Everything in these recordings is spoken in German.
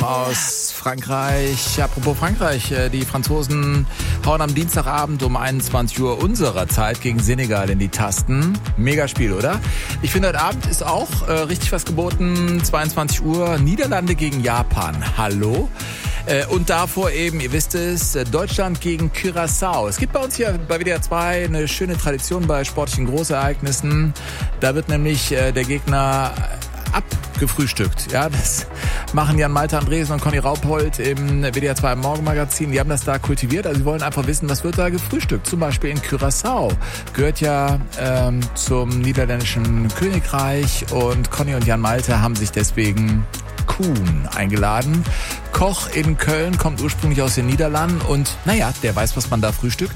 aus Frankreich. Apropos Frankreich, die Franzosen hauen am Dienstagabend um 21 Uhr unserer Zeit gegen Senegal in die Tasten. Mega Spiel, oder? Ich finde, heute Abend ist auch richtig was geboten. 22 Uhr, Niederlande gegen Japan. Hallo? Und davor eben, ihr wisst es, Deutschland gegen Curaçao. Es gibt bei uns hier bei WDR 2 eine schöne Tradition bei sportlichen Großereignissen. Da wird nämlich der Gegner abgefrühstückt. Ja, das machen Jan Malte Andresen und Conny Raupold im WDR 2 Morgenmagazin. Die haben das da kultiviert. Also sie wollen einfach wissen, was wird da gefrühstückt. Zum Beispiel in Curaçao. Gehört ja zum niederländischen Königreich. Und Conny und Jan Malte haben sich deswegen Kuhn eingeladen. Koch in Köln, kommt ursprünglich aus den Niederlanden. Und naja, der weiß, was man da frühstückt.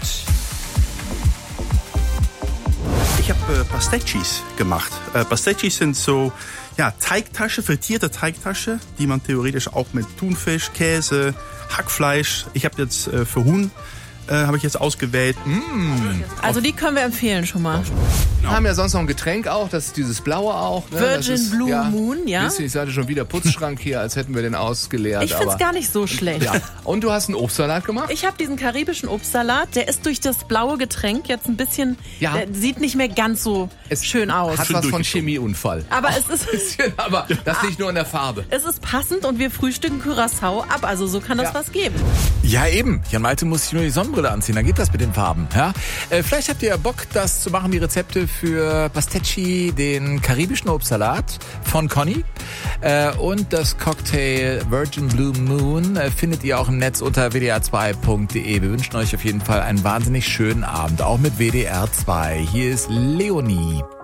Ich habe Pastetschis gemacht. Pastetschis sind so Teigtasche, frittierte Teigtasche, die man theoretisch auch mit Thunfisch, Käse, Hackfleisch. Ich habe jetzt für Huhn habe ich jetzt ausgewählt. Also die können wir empfehlen schon mal. Wir haben ja sonst noch ein Getränk auch, das ist dieses blaue auch. Ne? Virgin Blue Moon, ja. Ich sagte schon wieder Putzschrank hier, als hätten wir den ausgeleert. Ich find's gar nicht so schlecht. Ja. Und du hast einen Obstsalat gemacht? Ich habe diesen karibischen Obstsalat, der ist durch das blaue Getränk jetzt ein bisschen, der sieht nicht mehr ganz so schön aus. Hat was von Chemieunfall. Aber es ist aber das liegt nur in der Farbe. Es ist passend und wir frühstücken Curaçao ab, also so kann das was geben. Ja eben, Jan Malte muss sich nur die Sonnenbrille anziehen, dann geht das mit den Farben. Ja? Vielleicht habt ihr ja Bock, das zu machen, die Rezepte für Pastetchi, den karibischen Obstsalat von Conny und das Cocktail Virgin Blue Moon findet ihr auch im Netz unter wdr2.de. Wir wünschen euch auf jeden Fall einen wahnsinnig schönen Abend, auch mit WDR 2. Hier ist Leonie.